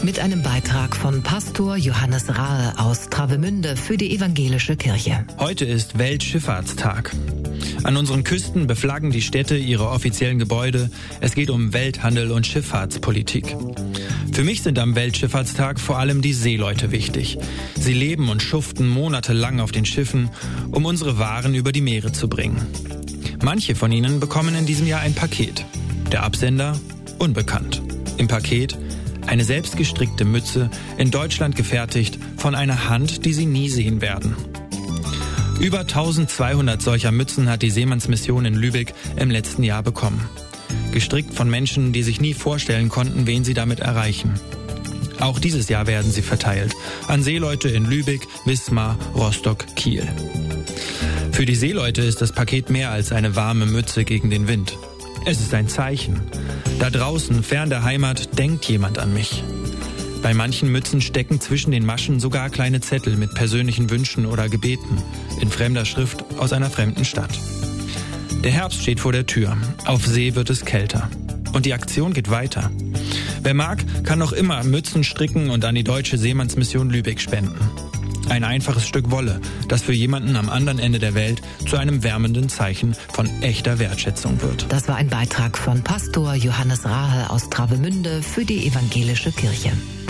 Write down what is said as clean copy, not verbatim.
Mit einem Beitrag von Pastor Johannes Rahe aus Travemünde für die Evangelische Kirche. Heute ist Weltschifffahrtstag. An unseren Küsten beflaggen die Städte ihre offiziellen Gebäude. Es geht um Welthandel und Schifffahrtspolitik. Für mich sind am Weltschifffahrtstag vor allem die Seeleute wichtig. Sie leben und schuften monatelang auf den Schiffen, um unsere Waren über die Meere zu bringen. Manche von ihnen bekommen in diesem Jahr ein Paket. Der Absender? Unbekannt. Im Paket eine selbstgestrickte Mütze, in Deutschland gefertigt, von einer Hand, die Sie nie sehen werden. Über 1200 solcher Mützen hat die Seemannsmission in Lübeck im letzten Jahr bekommen. Gestrickt von Menschen, die sich nie vorstellen konnten, wen sie damit erreichen. Auch dieses Jahr werden sie verteilt. An Seeleute in Lübeck, Wismar, Rostock, Kiel. Für die Seeleute ist das Paket mehr als eine warme Mütze gegen den Wind. Es ist ein Zeichen. Da draußen, fern der Heimat, denkt jemand an mich. Bei manchen Mützen stecken zwischen den Maschen sogar kleine Zettel mit persönlichen Wünschen oder Gebeten in fremder Schrift aus einer fremden Stadt. Der Herbst steht vor der Tür. Auf See wird es kälter. Und die Aktion geht weiter. Wer mag, kann noch immer Mützen stricken und an die Deutsche Seemannsmission Lübeck spenden. Ein einfaches Stück Wolle, das für jemanden am anderen Ende der Welt zu einem wärmenden Zeichen von echter Wertschätzung wird. Das war ein Beitrag von Pastor Johannes Rahe aus Travemünde für die Evangelische Kirche.